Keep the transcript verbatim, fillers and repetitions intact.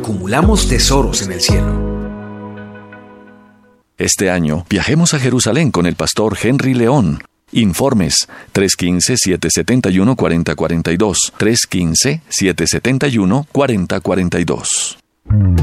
acumulamos tesoros en el cielo. Este año viajemos a Jerusalén con el pastor Henry León. Informes tres uno cinco, siete siete uno, cuatro cero cuatro dos, tres uno cinco, siete siete uno, cuatro cero cuatro dos.